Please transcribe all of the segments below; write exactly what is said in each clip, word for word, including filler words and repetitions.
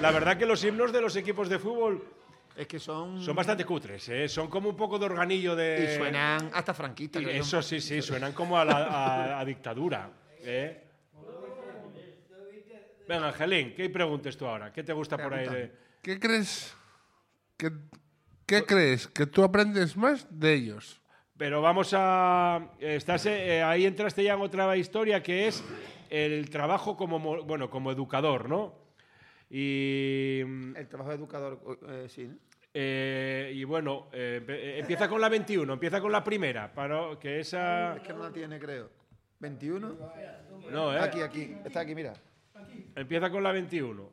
la verdad que los himnos de los equipos de fútbol es que son... Son bastante cutres, ¿eh? Son como un poco de organillo de... Y suenan hasta franquistas. Y eso sí, sí, suenan como a, la, a, a dictadura, ¿eh? Venga, Angelín, ¿qué preguntes tú ahora? ¿Qué te gusta por ahí de...? ¿Qué crees que, qué crees que tú aprendes más de ellos? Pero vamos a... Estás, eh, ahí entraste ya en otra historia que es el trabajo como, bueno, como educador, ¿no? Y... El trabajo de educador, eh, sí, ¿no? Eh, y bueno, eh, empieza con la veintiuno, empieza con la primera, para que esa... Es que no la tiene, creo. ¿veintiuno? No, ¿eh? Aquí, aquí. Está aquí, mira. Empieza con la veintiuno.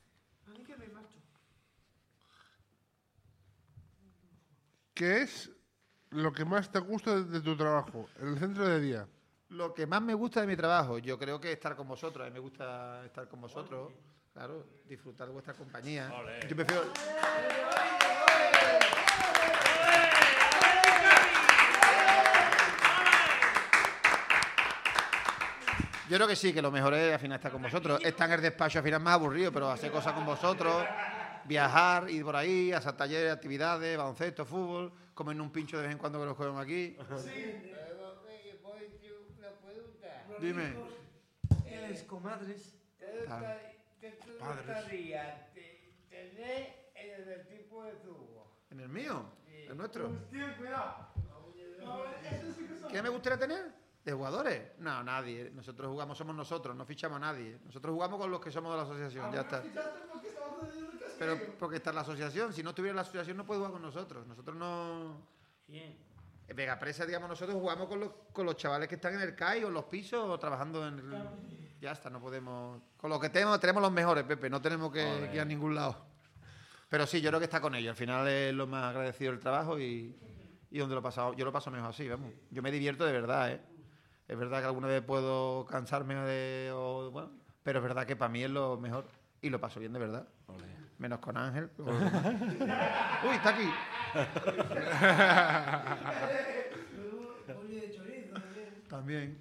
¿Qué es lo que más te gusta de tu trabajo en el centro de día? Lo que más me gusta de mi trabajo, yo creo que estar con vosotros. A mí me gusta estar con vosotros, claro, disfrutar de vuestra compañía. Olé. Yo prefiero... Yo creo que sí, que lo mejor es al final estar con vosotros. Estar en el despacho al final es más aburrido, pero hacer cosas con vosotros, viajar, ir por ahí, hacer talleres, actividades, baloncesto, fútbol, comer un pincho de vez en cuando que los comen aquí. Sí. Dime. Eres comadres. Ah. ¿Qué te gustaría tener en el tipo de tubo? ¿En el mío? ¿El nuestro? Hostia, cuidado. No, eso sí que son. ¿Qué me gustaría tener? ¿De jugadores? No, nadie. Nosotros jugamos, somos nosotros, no fichamos a nadie. Nosotros jugamos con los que somos de la asociación, ya está. Pero porque está en la asociación. Si no estuviera la asociación no puede jugar con nosotros. Nosotros no... Bien. En Vega Presa, digamos, nosotros jugamos con los, con los chavales que están en el C A I o en los pisos o trabajando en... El... Ya está, no podemos... Con lo que tenemos, tenemos los mejores, Pepe. No tenemos que, que ir a ningún lado. Pero sí, yo creo que está con ellos. Al final es lo más agradecido del trabajo y, y donde lo he pasado. Yo lo paso mejor así, vamos. Yo me divierto de verdad, ¿eh? Es verdad que alguna vez puedo cansarme de... O, bueno, pero es verdad que para mí es lo mejor y lo paso bien de verdad. Olé. Menos con Ángel. Uy, está aquí. También.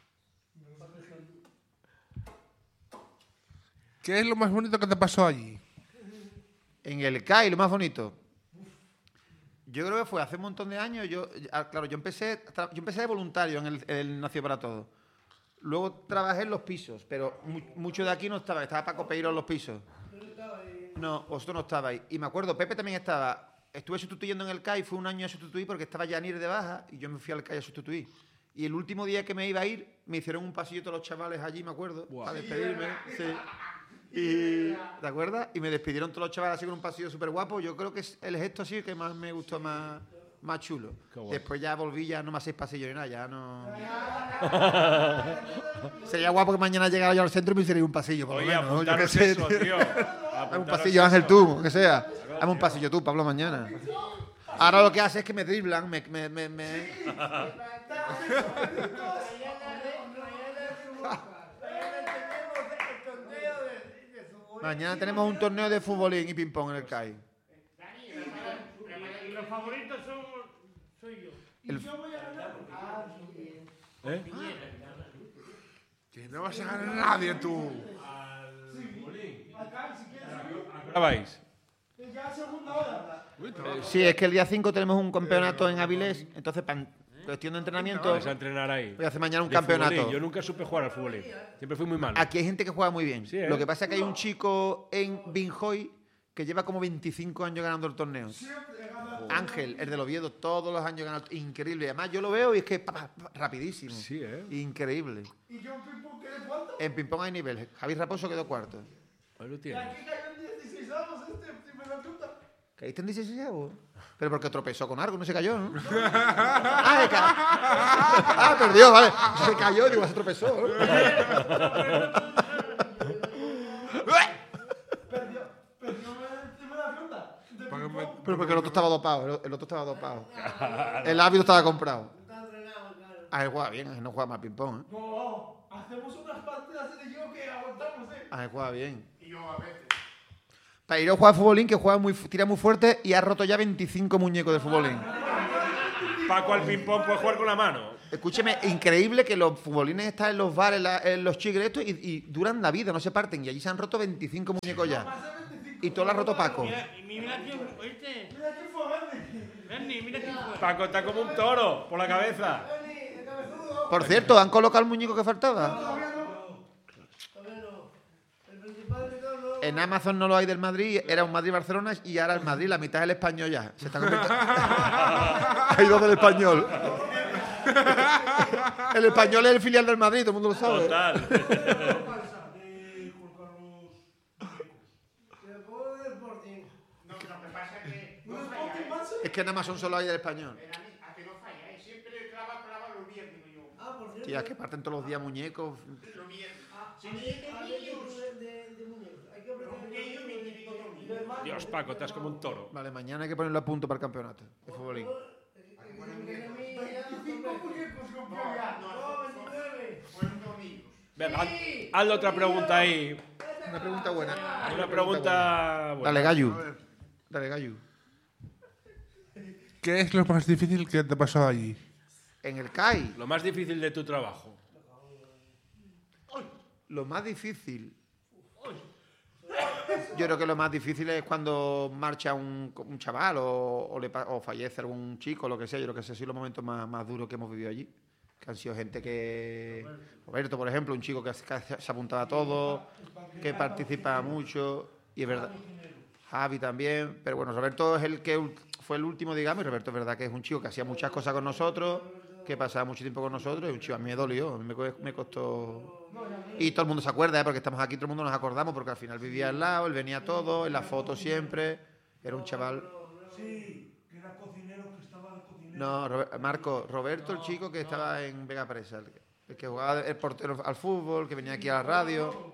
¿Qué es lo más bonito que te pasó allí? En el C A I, lo más bonito. Yo creo que fue hace un montón de años. Yo, claro, yo empecé, yo empecé de voluntario en el, el Nació para Todos. Luego trabajé en los pisos, pero mu mucho de aquí no estaba. Estaba Paco Peiro en los pisos. No, vosotros no estabais. Y me acuerdo, Pepe también estaba. Estuve sustituyendo en el C A I, fue un año a sustituir porque estaba Yanir de baja y yo me fui al C A I a sustituir. Y el último día que me iba a ir, me hicieron un pasillo todos los chavales allí, me acuerdo, wow, para despedirme. Sí. Y, ¿te acuerdas? Y me despidieron todos los chavales así con un pasillo súper guapo. Yo creo que es el gesto así que más me gustó, más, más chulo. Después ya volví, ya no me hacéis pasillo ni nada, ya no... Sería guapo que mañana llegara yo al centro y me hiciera un pasillo, por lo Oye, menos. apuntaros Yo qué sé, eso, tío. Hazme un pasillo, Ángel, tú, que sea. Hazme un pasillo tú, Pablo, mañana. Ahora lo que hace es que me driblan, me... me, me, me... Mañana tenemos un torneo de fútbolín y ping-pong en el C A I. Y los favoritos son, soy yo. El... Yo voy a ganar. ¿Eh? Que no vas a ganar a nadie tú. ¿Ahora vais? Ya segunda hora. Sí, es que el día cinco tenemos un campeonato en Avilés, entonces para cuestión de entrenamiento Vais a entrenar ahí. voy a hacer mañana un De campeonato. futbolín. Yo nunca supe jugar al fútbol. Siempre fui muy malo. Aquí hay gente que juega muy bien. Sí, ¿eh? Lo que pasa es que hay un chico en Binjoy que lleva como veinticinco años ganando el torneo. Ángel, el del Oviedo, todos los años ganando. Increíble. Además, yo lo veo y es que pa, pa, pa, rapidísimo. Sí, ¿eh? Increíble. ¿Y yo en ping-pong quedé cuánto? En ping-pong hay nivel. Javi Raposo quedó cuarto. Ahí lo Y tienes. aquí cayó en dieciséis años este, si me da cuenta. ¿Caíste en dieciséis avos? Pero porque tropezó con algo, no se cayó, ¿no? ah, se ca... ah, perdió, vale. Se cayó, digo, se tropezó. Perdió, perdió en la ronda. Pero porque el otro estaba dopado, el otro estaba dopado. El árbitro estaba comprado. Ah, él juega bien, él no juega más ping-pong, ¿eh? No, hacemos unas partidas de yo que aguantamos, ¿eh? Ah, él juega bien. Y yo a veces. Peiro juega futbolín, que juega muy, tira muy fuerte y ha roto ya veinticinco muñecos de futbolín. Paco al ping-pong puede jugar con la mano. Escúcheme, increíble que los futbolines están en los bares, la, en los chigres estos y, y duran la vida, no se parten. Y allí se han roto veinticinco muñecos ya. Más de veinticinco Y todo lo ha roto Paco. Mira, y mira quién, oíste. Mira quién fue, Bernie. Bernie, mira quién fue. Paco está como un toro por la cabeza. Bernie, de cabezudo. Por cierto, ¿han colocado el muñeco que faltaba? Todavía no. Todavía no. El principal de todo no. En Amazon no lo hay del Madrid, era un Madrid-Barcelona y ahora el Madrid, la mitad es el español ya. Se está convirtiendo. Hay dos del español. El español es el filial del Madrid, todo el mundo lo sabe. Total. ¿Qué pasa de Juan Carlos? Se pone del Sporting. No, lo que pasa es que ¿Un no Sporting falláis. Manso? Es que en Amazon solo hay del español. Era mi- A que no falláis. Siempre clava, clava los viernes, digo yo. Ah, por cierto. Tía, que parten todos los días muñecos. Los viernes. Ah, Si ah, no de- hay ah, de- niños. de- de- de muñecos. Hay que apretar Los el niños dedo me de- tienen que dormir. de hermano, Dios, de- Paco, de estás como un hermano. toro. Vale, mañana hay que ponerlo a punto para el campeonato de futbolín. veinticinco muñecos compró ya. No, veintinueve. Fueron dos niños. Venga, haz- hazle otra pregunta ahí. Una pregunta buena. Una pregunta buena. Dale, Gallu. A ver, Dale, Gallu. ¿qué es lo más difícil que te ha pasado allí? En el C A I, Lo más difícil de tu trabajo. lo más difícil. Yo creo que lo más difícil es cuando marcha un, un chaval o, o le pa- o fallece algún chico, lo que sea. Yo creo que esos han sido los momentos más, más duros que hemos vivido allí. Que han sido gente que... Roberto, por ejemplo, un chico que, se- que se apuntaba a todo, que participa mucho. Y es verdad. Javi también. Pero bueno, Roberto es el que ul- fue el último, digamos. Y Roberto es verdad que es un chico que hacía muchas cosas con nosotros, que pasaba mucho tiempo con nosotros. Y un chico a mí me dolió, a mí me, co- me costó... Y todo el mundo se acuerda, ¿eh? Porque estamos aquí, todo el mundo nos acordamos, porque al final vivía al lado, él venía todo, en las fotos siempre. Era un chaval... Sí, que era cocinero, que estaba de cocinero. No, Robe- Marco, Roberto, el chico que estaba en Vega Presa, el, el que jugaba el portero al fútbol, que venía aquí a la radio.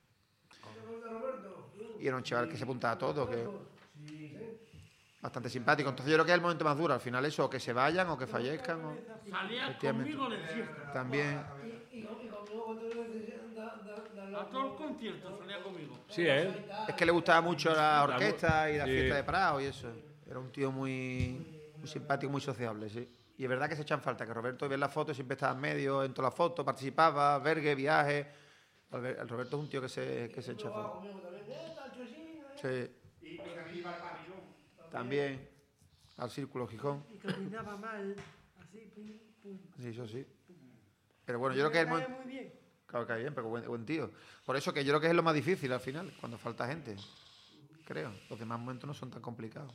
Y era un chaval que se apuntaba a todo, que bastante simpático. Entonces yo creo que es el momento más duro. Al final eso, o que se vayan o que fallezcan. O... Salía Efectivamente. conmigo de fiesta. También. Y, y, con- y conmigo cuando le decía, da, da, da, da, A todo el concierto salía conmigo. Sí, ¿eh? Es que le gustaba mucho la orquesta y la Sí. fiesta de Prado y eso. Era un tío muy, muy simpático, muy sociable, sí. Y es verdad que se echan falta, que Roberto, ves las fotos, siempre estaba en medio, en todas las fotos, participaba, vergue, viaje. Albert- El Roberto es un tío que se, que se echa falta. conmigo también. Eh, está el Chosino, eh. Sí, Y también iba al pabellón. también. Al Círculo Gijón. Y caminaba mal, así, pum, pum. Sí, eso sí. Pero bueno, yo creo que es el Cae mo- muy bien. Claro que bien, pero buen, buen tío. Por eso que yo creo que es lo más difícil al final, cuando falta gente. Creo. Los demás momentos no son tan complicados.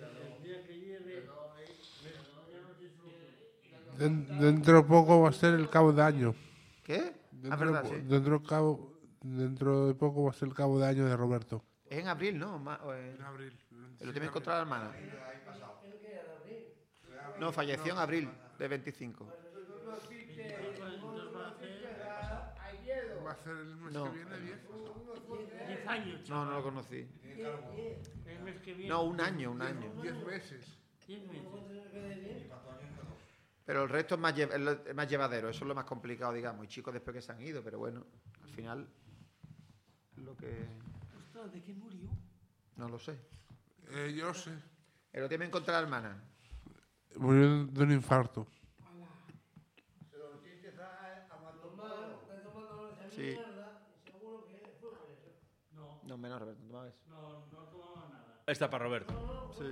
Den- dentro de poco va a ser el cabo de año. ¿Qué? Ah, Dentro, es verdad, de, po- sí. dentro, cabo, dentro de poco va a ser el cabo de año de Roberto. Es en abril, ¿no? Ma- o en- En abril. ¿Lo tiene encontrado la hermana? No, falleció en abril de veinticinco. Va a ser el mes No. que viene, diez. Diez años. No, no lo conocí. El mes que viene. No, un año, un año. Diez meses. Diez meses. Pero el resto es más, lle- es lo- es más llevadero, eso es lo más complicado, digamos. Y chicos después que se han ido, pero bueno, al final lo que... Ostras, ¿de qué murió? No lo sé. Eh, yo sé. El otro día me encontré a la hermana. Murió de un infarto. Sí. No, menos, Roberto, no tomas eso. Esta para Roberto.